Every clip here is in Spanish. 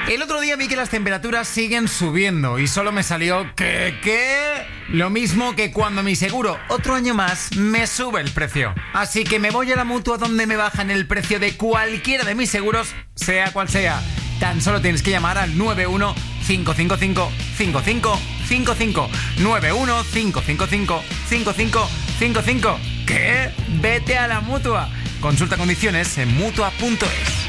El otro día vi que las temperaturas siguen subiendo y solo me salió que lo mismo que cuando mi seguro otro año más me sube el precio. Así que me voy a la Mutua donde me bajan el precio de cualquiera de mis seguros, sea cual sea. Tan solo tienes que llamar al 915555555 915555555. ¿Qué? Vete a la Mutua. Consulta condiciones en Mutua.es.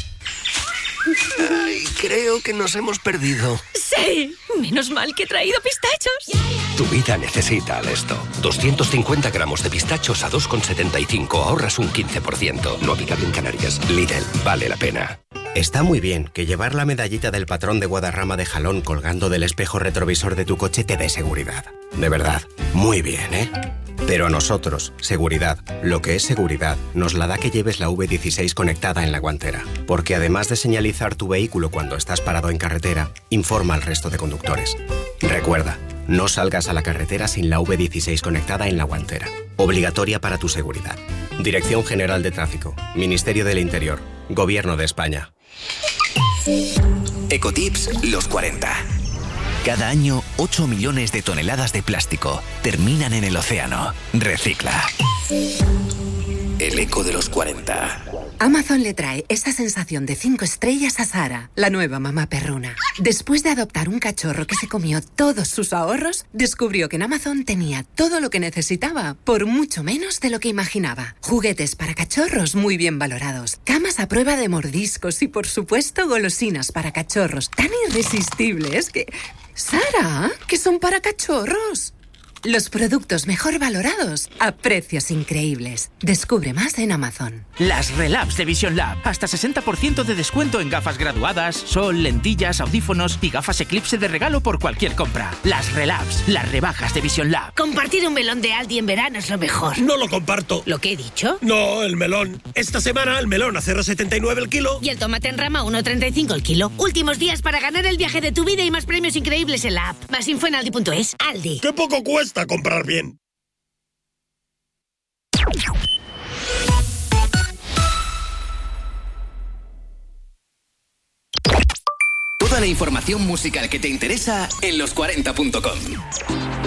Ay, creo que nos hemos perdido. ¡Sí! Menos mal que he traído pistachos. Tu vida necesita Alesto. 250 gramos de pistachos a 2,75. Ahorras un 15%. No aplicable en Canarias. Lidl, vale la pena. Está muy bien que llevar la medallita del patrón de Guadarrama de Jalón colgando del espejo retrovisor de tu coche te dé seguridad. De verdad, muy bien, ¿eh? Pero a nosotros, seguridad, lo que es seguridad, nos la da que lleves la V16 conectada en la guantera. Porque además de señalizar tu vehículo cuando estás parado en carretera, informa al resto de conductores. Recuerda, no salgas a la carretera sin la V16 conectada en la guantera. Obligatoria para tu seguridad. Dirección General de Tráfico, Ministerio del Interior, Gobierno de España. Ecotips los 40. Cada año, 8 millones de toneladas de plástico terminan en el océano. Recicla. El eco de los 40. Amazon le trae esa sensación de 5 estrellas a Sara, la nueva mamá perruna. Después de adoptar un cachorro que se comió todos sus ahorros, descubrió que en Amazon tenía todo lo que necesitaba, por mucho menos de lo que imaginaba. Juguetes para cachorros muy bien valorados, camas a prueba de mordiscos y, por supuesto, golosinas para cachorros tan irresistibles que... ¡Sara! ¡Que son para cachorros! Los productos mejor valorados a precios increíbles. Descubre más en Amazon. Las Relabs de Vision Lab. Hasta 60% de descuento en gafas graduadas, sol, lentillas, audífonos y gafas Eclipse de regalo por cualquier compra. Las Relabs, las rebajas de Vision Lab. Compartir un melón de Aldi en verano es lo mejor. No lo comparto. ¿Lo que he dicho? No, el melón. Esta semana el melón a 0,79 el kilo. Y el tomate en rama a 1,35 el kilo. Últimos días para ganar el viaje de tu vida y más premios increíbles en la app. Más info en aldi.es. Aldi. ¡Qué poco cuesta comprar bien! Toda la información musical que te interesa en los40.com.